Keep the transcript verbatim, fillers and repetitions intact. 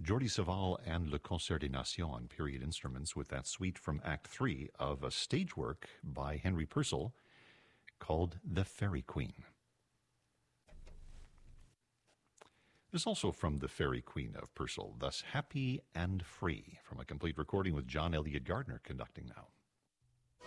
Jordi Savall and Le Concert des Nations on period instruments with that suite from Act three of a stage work by Henry Purcell called The Fairy Queen. There's also from The Fairy Queen of Purcell, Thus Happy and Free, from a complete recording with John Elliott Gardner conducting now.